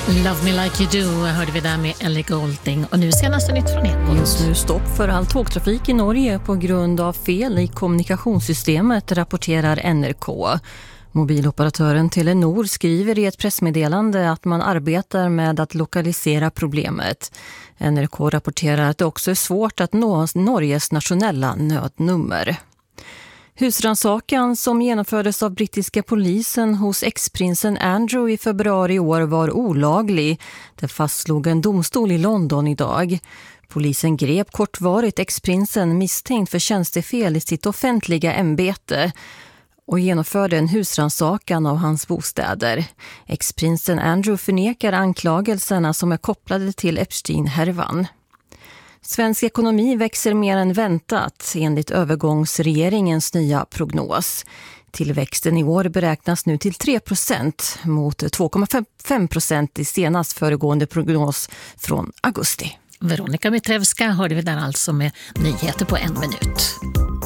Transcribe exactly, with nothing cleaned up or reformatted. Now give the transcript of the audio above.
Love Me Like You Do hörde vi där med Ellie Goulding. Och nu senaste nytt från Ekot. Just nu stopp för all tågtrafik i Norge på grund av fel i kommunikationssystemet, rapporterar N R K. Mobiloperatören Telenor skriver i ett pressmeddelande att man arbetar med att lokalisera problemet. N R K rapporterar att det också är svårt att nå Norges nationella nödnummer. Husrannsakan som genomfördes av brittiska polisen hos exprinsen Andrew i februari i år var olaglig. Det fastslog en domstol i London idag. Polisen grep kortvarigt exprinsen misstänkt för tjänstefel i sitt offentliga ämbete och genomförde en husrannsakan av hans bostäder. Exprinsen Andrew förnekar anklagelserna som är kopplade till Epstein-härvan. Svensk ekonomi växer mer än väntat enligt övergångsregeringens nya prognos. Tillväxten i år beräknas nu till tre procent mot två komma fem procent i senast föregående prognos från augusti. Veronica Mitrevska hörde vi där alltså med nyheter på en minut.